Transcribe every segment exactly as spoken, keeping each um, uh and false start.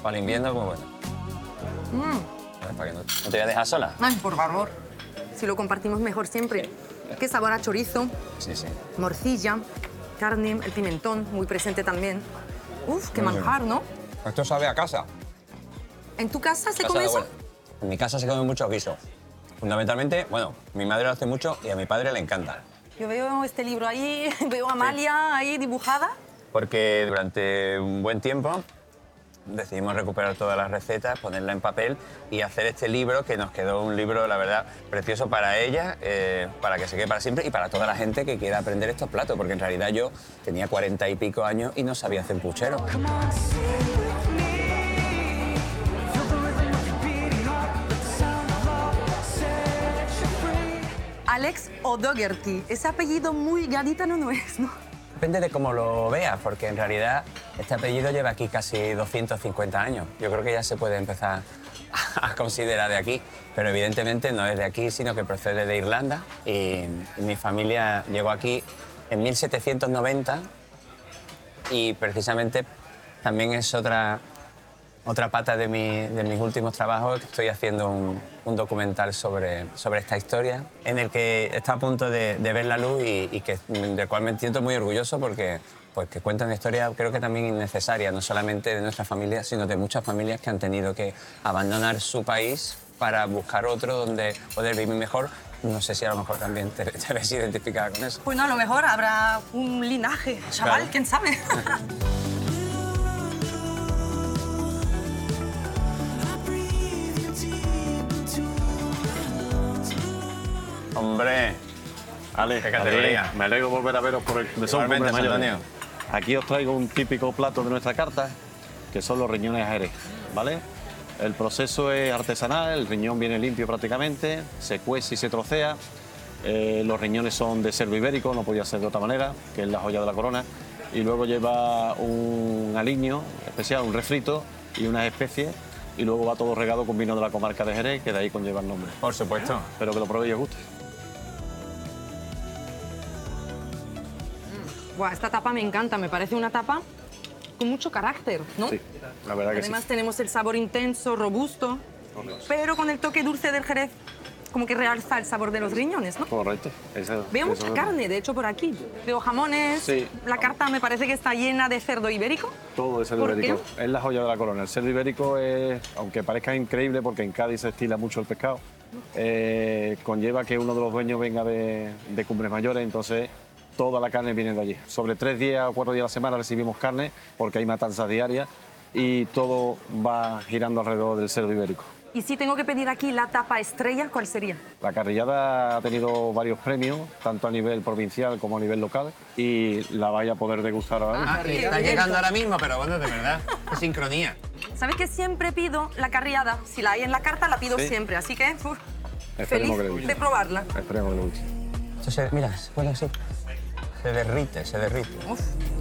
para el invierno, muy bueno. Mm. Para que no, no te voy a dejar sola. Ay, por favor. Si lo compartimos mejor siempre. Qué sabor a chorizo, Sí, sí. morcilla, carne, el pimentón, muy presente también. Uf, qué Muy manjar, ¿no? Esto sabe a casa. ¿En tu casa se Casa come de eso? abuela. En mi casa se come mucho guiso. Fundamentalmente, bueno, mi madre lo hace mucho y a mi padre le encanta. Yo veo este libro ahí, veo a Amalia ahí dibujada. Porque durante un buen tiempo decidimos recuperar todas las recetas, ponerla en papel y hacer este libro, que nos quedó un libro, la verdad, precioso para ella, eh, para que se quede para siempre y para toda la gente que quiera aprender estos platos, porque en realidad yo tenía cuarenta y pico años y no sabía hacer puchero. Alex O'Doherty. Ese apellido muy gaditano no es, ¿no? Depende de cómo lo veas, porque en realidad este apellido lleva aquí casi doscientos cincuenta años. Yo creo que ya se puede empezar a considerar de aquí, pero evidentemente no es de aquí, sino que procede de Irlanda. Y mi familia llegó aquí en mil setecientos noventa y precisamente también es otra, otra pata de, mi, de mis últimos trabajos. Estoy haciendo un, un documental sobre, sobre esta historia en el que está a punto de, de ver la luz y, y que, del cual me siento muy orgulloso porque pues, que cuenta una historia creo que también innecesaria, no solamente de nuestra familia, sino de muchas familias que han tenido que abandonar su país para buscar otro donde poder vivir mejor. No sé si a lo mejor también te, te ves identificada con eso. Pues no, a lo mejor habrá un linaje, chaval, Claro. quién sabe. Hombre, Ale, Qué categoría. Ale, me alegro volver a veros por el mesón Igualmente, Cumbres Mayores. Antonio. Aquí os traigo un típico plato de nuestra carta, que son los riñones a Jerez, ¿vale? El proceso es artesanal, el riñón viene limpio prácticamente, se cuece y se trocea. Eh, los riñones son de cerdo ibérico, no podía ser de otra manera, que es la joya de la corona. Y luego lleva un aliño especial, un refrito y unas especies. Y luego va todo regado con vino de la comarca de Jerez, que de ahí conlleva el nombre. por supuesto. Espero que lo probéis y os guste. Buah, esta tapa me encanta, me parece una tapa con mucho carácter, ¿no? Sí, la verdad que Además sí. tenemos el sabor intenso, robusto, pero con el toque dulce del Jerez, como que realza el sabor de los riñones, ¿no? Correcto. Eso- Veo eso mucha es- carne, de hecho, por aquí. Veo jamones, Sí. la carta me parece que está llena de cerdo ibérico. Todo de cerdo ¿Por ibérico. Es la joya de la corona. El cerdo ibérico es, aunque parezca increíble, porque en Cádiz se estila mucho el pescado, eh, conlleva que uno de los dueños venga de, de Cumbres Mayores, entonces toda la carne viene de allí. Sobre tres días o cuatro días a la semana recibimos carne, porque hay matanzas diarias, y todo va girando alrededor del cerdo ibérico. Y si tengo que pedir aquí la tapa estrella, ¿cuál sería? La carrillada ha tenido varios premios, tanto a nivel provincial como a nivel local, y la vais a poder degustar ahora mismo. Ah, y está llegando ahora mismo, pero bueno, de verdad, qué sincronía. ¿Sabes que siempre pido la carrillada? Si la hay en la carta, la pido Sí. siempre, así que uf, Esperemos feliz que le guste. de probarla. Esperemos que le guste. Esto se, mira, bueno, sí. Se derrite, se derrite. Uf,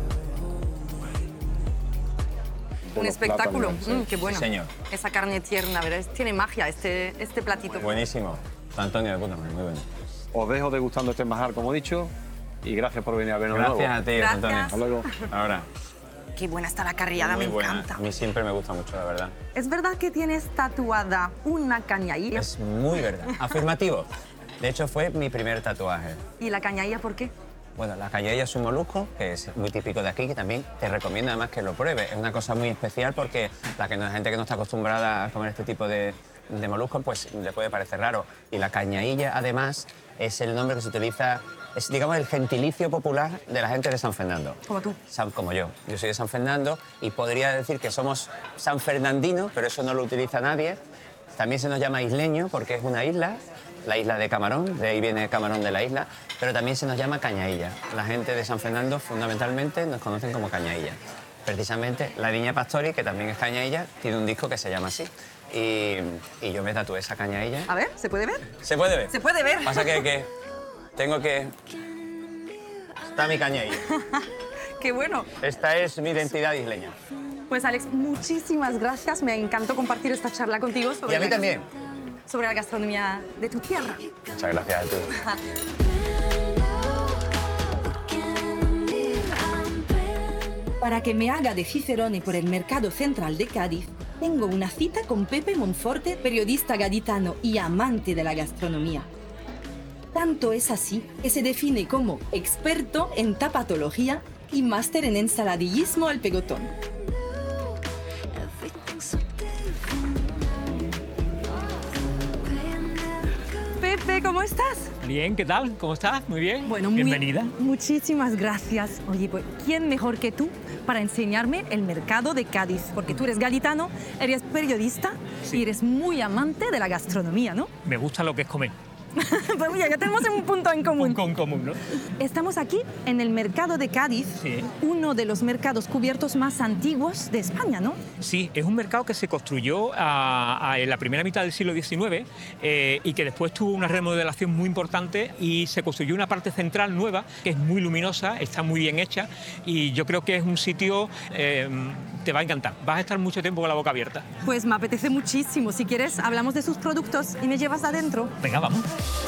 De un los espectáculo. plátanos, sí. Mm, qué bueno. Sí, señor. Esa carne tierna, ¿verdad? Tiene magia este, este platito. Buenísimo. Antonio de puta madre, muy bueno. Os dejo degustando este manjar, como he dicho, y gracias por venir a vernos de Gracias nuevo. a ti, Gracias. Antonio. Hasta luego. Ahora, Qué buena está la carrillada, muy me buena. encanta. A mí siempre me gusta mucho, la verdad. ¿Es verdad que tienes tatuada una cañailla? Es muy verdad. Afirmativo. De hecho, fue mi primer tatuaje. ¿Y la cañailla por qué? Bueno, la cañailla es un molusco, que es muy típico de aquí, que también te recomiendo además que lo pruebes. Es una cosa muy especial porque la, que, la gente que no está acostumbrada a comer este tipo de, de moluscos, pues le puede parecer raro. Y la cañailla, además, es el nombre que se utiliza, es digamos el gentilicio popular de la gente de San Fernando. Como tú. San- como yo. Yo soy de San Fernando y podría decir que somos san fernandinos, pero eso no lo utiliza nadie. También se nos llama isleño porque es una isla, la isla de Camarón, de ahí viene Camarón de la isla, pero también se nos llama Cañailla. La gente de San Fernando fundamentalmente nos conocen como Cañailla. Precisamente la Viña Pastori, que también es Cañailla, tiene un disco que se llama así. Y, y yo me tatué esa Cañailla. A ver, ¿se puede ver? ¿Se puede ver? Se puede ver. Pasa que, que tengo que... Está mi Cañailla. Qué bueno. Esta es mi identidad isleña. Pues Alex, muchísimas gracias. Me encantó compartir esta charla contigo sobre, Y a mí la- también. sobre la gastronomía de tu tierra. Muchas gracias a ti. Para que me haga de Cicerone por el mercado central de Cádiz, tengo una cita con Pepe Monforte, periodista gaditano y amante de la gastronomía. Tanto es así que se define como experto en tapatología y máster en ensaladillismo al pegotón. Pepe, ¿cómo estás? Bien, ¿qué tal? ¿Cómo estás? Muy bien. Bueno, muy, bienvenida. Muchísimas gracias. Oye, pues, ¿quién mejor que tú para enseñarme el mercado de Cádiz? Porque tú eres gaditano, eres periodista Sí. y eres muy amante de la gastronomía, ¿no? Me gusta lo que es comer. Pues mira, ya tenemos un punto en común. Un con común, ¿no? Estamos aquí en el mercado de Cádiz, Sí. uno de los mercados cubiertos más antiguos de España, ¿no? Sí, es un mercado que se construyó a- a- en la primera mitad del siglo diecinueve eh, y que después tuvo una remodelación muy importante y se construyó una parte central nueva que es muy luminosa, está muy bien hecha y yo creo que es un sitio, eh, te va a encantar. Vas a estar mucho tiempo con la boca abierta. Pues me apetece muchísimo. Si quieres, hablamos de sus productos y me llevas adentro. Venga, vamos.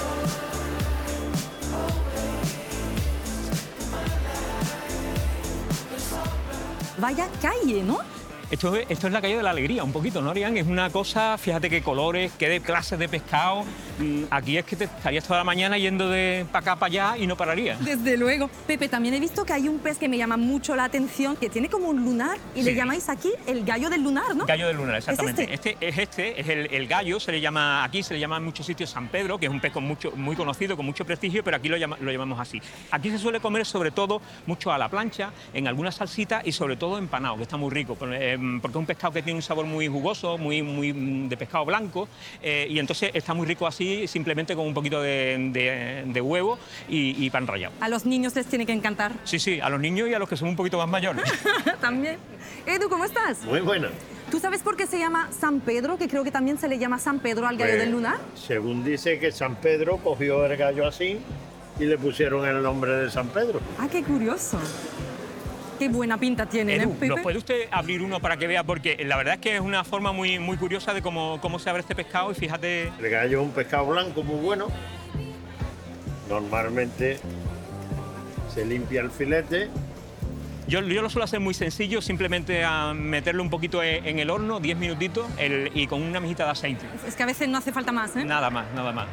Vaya calle, ¿no? Esto, es- esto es la calle de la alegría, un poquito, ¿no, Arián? Es una cosa, fíjate qué colores, qué de clases de pescado. Mm, Aquí es que te estarías toda la mañana yendo de para acá, para allá y no pararías. Desde luego. Pepe, también he visto que hay un pez que me llama mucho la atención, que tiene como un lunar y le Sí. llamáis aquí el gallo del lunar, ¿no? Gallo del lunar, exactamente. ¿Es este? es este, es el, el gallo, se le llama, aquí se le llama en muchos sitios San Pedro, que es un pez con mucho, muy conocido, con mucho prestigio, pero aquí lo, llama- lo llamamos así. Aquí se suele comer sobre todo mucho a la plancha, en algunas salsitas y sobre todo empanado, que está muy rico, por- eh, porque es un pescado que tiene un sabor muy jugoso, muy, muy mm, de pescado blanco, eh, y entonces está muy rico así, simplemente con un poquito de, de- de huevo y, y pan rallado. A los niños les tiene que encantar. Sí, sí, a los niños y a los que son un poquito más mayores. También. Edu, ¿cómo estás? Muy buena. ¿Tú sabes por qué se llama San Pedro? Que creo que también se le llama San Pedro al gallo Pues, del lunar. Según dice que San Pedro cogió el gallo así y le pusieron el nombre de San Pedro. Ah, qué curioso. Qué buena pinta tienen, ¿eh, Edu, Pepe? ¿nos puede usted abrir uno para que vea? Porque la verdad es que es una forma muy, muy curiosa de cómo, cómo se abre este pescado y fíjate... El gallo es un pescado blanco muy bueno. Normalmente se limpia el filete. Yo, yo lo suelo hacer muy sencillo, simplemente a meterlo un poquito en, en el horno, diez minutitos, el- y con una mijita de aceite. Es que a veces no hace falta más, ¿eh? Nada más, nada más.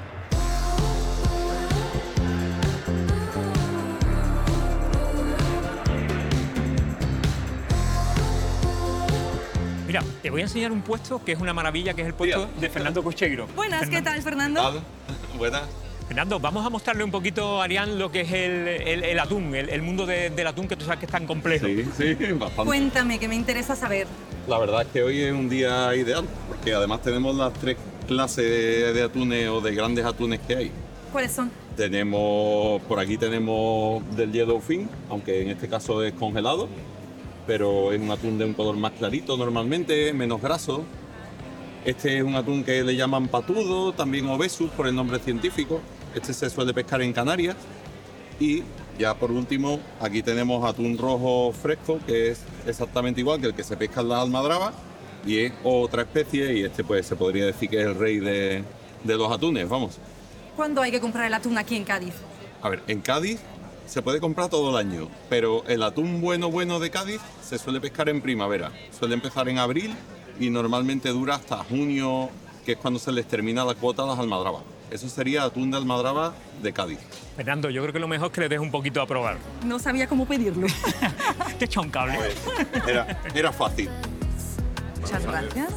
Mira, te voy a enseñar un puesto que es una maravilla, que es el puesto de Fernando Cocheiro. Buenas, ¿qué Fernando- tal, Fernando? Buenas. Fernando, vamos a mostrarle un poquito, Arián, lo que es el, el- el atún, el, el mundo de- del atún, que tú sabes que es tan complejo. Sí, sí, bastante. Cuéntame, que me interesa saber. La verdad es que hoy es un día ideal, porque además tenemos las tres clases de atunes o de grandes atunes que hay. ¿Cuáles son? Tenemos, por aquí tenemos del yellowfin, aunque en este caso es congelado, pero es un atún de un color más clarito normalmente, menos graso. Este es un atún que le llaman patudo, también obesus por el nombre científico. Este se suele pescar en Canarias. Y ya por último, aquí tenemos atún rojo fresco, que es exactamente igual que el que se pesca en las almadrabas, y es otra especie, y este pues se podría decir que es el rey de, de los atunes, vamos. ¿Cuándo hay que comprar el atún aquí en Cádiz? A ver, en Cádiz se puede comprar todo el año, pero el atún bueno bueno de Cádiz se suele pescar en primavera. Suele empezar en abril y normalmente dura hasta junio, que es cuando se les termina la cuota a las almadrabas. Eso sería atún de almadraba de Cádiz. Fernando, yo creo que lo mejor es que le des un poquito a probar. No sabía cómo pedirlo. Te echa un cable. Era, era fácil. Muchas gracias.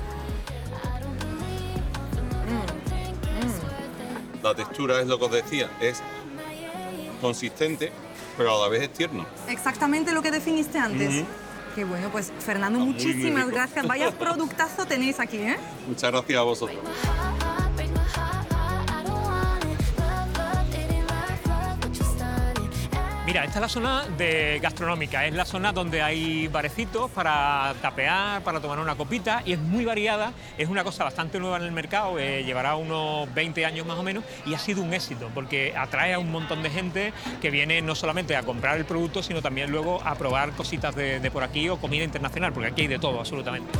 La textura es lo que os decía, es consistente, pero a la vez es tierno. Exactamente lo que definiste antes. Ujú. Qué bueno, pues Fernando, Está muy, muy muchísimas rico. gracias. Vaya productazo tenéis aquí, ¿eh? Muchas gracias a vosotros. Mira, esta es la zona de gastronómica, es la zona donde hay barecitos para tapear, para tomar una copita y es muy variada, es una cosa bastante nueva en el mercado, eh, llevará unos veinte años más o menos y ha sido un éxito porque atrae a un montón de gente que viene no solamente a comprar el producto, sino también luego a probar cositas de, de por aquí o comida internacional, porque aquí hay de todo, absolutamente.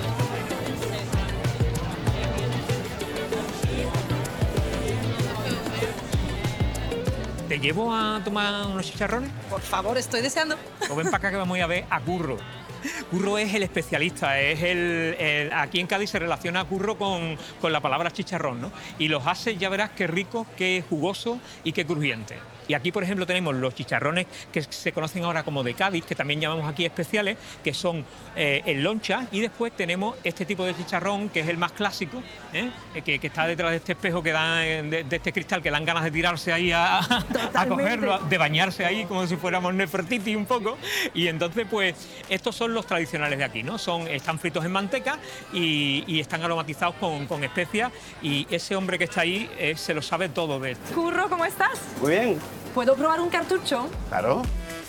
¿Te llevo a tomar unos chicharrones? Por favor, estoy deseando. O ven para acá que vamos a ir a ver a Curro. Curro es el especialista, es el, el- aquí en Cádiz se relaciona a Curro con, con la palabra chicharrón, ¿no? Y los hace, ya verás qué rico, qué jugoso y qué crujiente. Y aquí, por ejemplo, tenemos los chicharrones que se conocen ahora como de Cádiz, que también llamamos aquí especiales, que son eh, en loncha, y después tenemos este tipo de chicharrón, que es el más clásico, ¿eh? que, que está detrás de este espejo, que da, de, de este cristal, que dan ganas de tirarse ahí a, a cogerlo, de bañarse ahí como si fuéramos Nefertiti un poco. Y entonces, pues, estos son los tradicionales de aquí, ¿no? Son, están fritos en manteca y, y están aromatizados con, con especias, y ese hombre que está ahí eh, se lo sabe todo de esto. Curro, ¿cómo estás? Muy bien, ¿Puedo probar un cartucho? claro.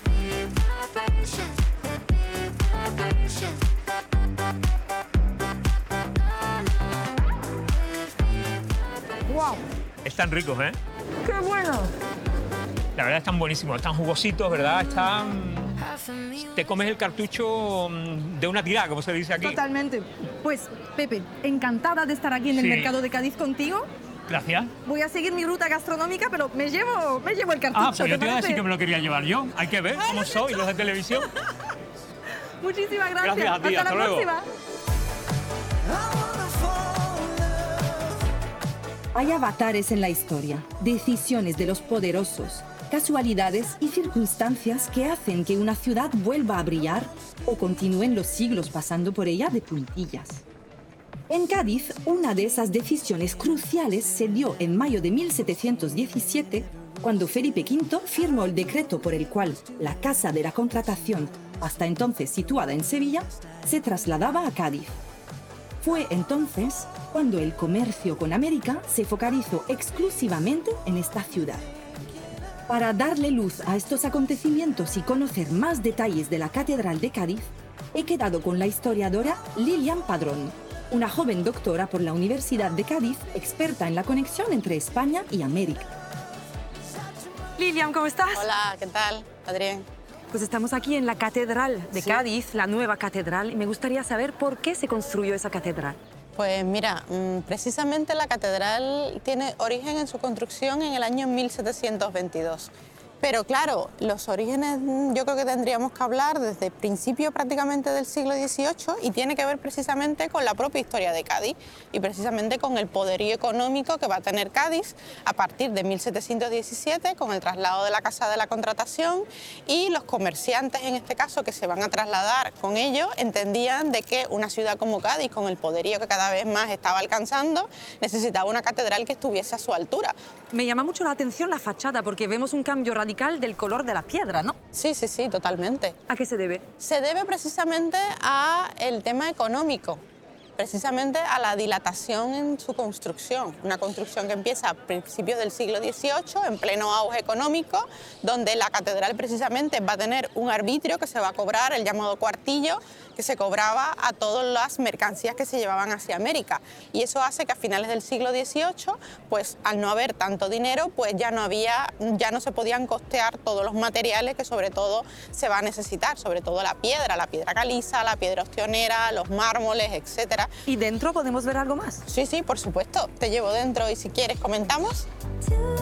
¡Wow! Están ricos, ¿eh? ¡Qué bueno! La verdad están buenísimos, están jugositos, ¿verdad? Están... Te comes el cartucho mm, de una tirada, como se dice aquí. Totalmente. Pues, Pepe, encantada de estar aquí en el Sí. mercado de Cádiz contigo. Gracias. Voy a seguir mi ruta gastronómica, pero me llevo, me llevo el cartucho. Ah, pues yo ¿te te iba a decir parece? que me lo quería llevar yo. Hay que ver cómo soy los de televisión. Muchísimas gracias. Gracias a ti, hasta, hasta la luego. próxima. Hay avatares en la historia, decisiones de los poderosos, casualidades y circunstancias que hacen que una ciudad vuelva a brillar o continúen los siglos pasando por ella de puntillas. En Cádiz, una de esas decisiones cruciales se dio en mayo de mil setecientos diecisiete, cuando Felipe quinto firmó el decreto por el cual la Casa de la Contratación, hasta entonces situada en Sevilla, se trasladaba a Cádiz. Fue entonces cuando el comercio con América se focalizó exclusivamente en esta ciudad. Para darle luz a estos acontecimientos y conocer más detalles de la Catedral de Cádiz, he quedado con la historiadora Lilian Padrón, una joven doctora por la Universidad de Cádiz, experta en la conexión entre España y América. Lilian, ¿cómo estás? Hola, ¿qué tal, Adrián? Pues estamos aquí en la Catedral de Sí. Cádiz, la nueva catedral, y me gustaría saber por qué se construyó esa catedral. Pues mira, mm, precisamente la catedral tiene origen en su construcción en el año mil setecientos veintidós. Pero claro, los orígenes mm, yo creo que tendríamos que hablar desde el principio prácticamente del siglo dieciocho y tiene que ver precisamente con la propia historia de Cádiz y precisamente con el poderío económico que va a tener Cádiz a partir de mil setecientos diecisiete con el traslado de la Casa de la Contratación, y los comerciantes en este caso que se van a trasladar con ello entendían de que una ciudad como Cádiz, con el poderío que cada vez más estaba alcanzando, necesitaba una catedral que estuviese a su altura. Me llama mucho la atención la fachada porque vemos un cambio radical del color de la piedra, ¿no? Sí, sí, sí, totalmente. ¿A qué se debe? Se debe precisamente a el tema económico, precisamente a la dilatación en su construcción. Una construcción que empieza a principios del siglo dieciocho, en pleno auge económico, donde la catedral precisamente va a tener un arbitrio que se va a cobrar, el llamado cuartillo, que se cobraba a todas las mercancías que se llevaban hacia América. Y eso hace que a finales del siglo dieciocho, pues al no haber tanto dinero, pues ya no había, ya no se podían costear todos los materiales que sobre todo se va a necesitar, sobre todo la piedra, la piedra caliza, la piedra ostionera, los mármoles, etcétera. ¿Y dentro podemos ver algo más? Sí, sí, por supuesto. Te llevo dentro y si quieres comentamos.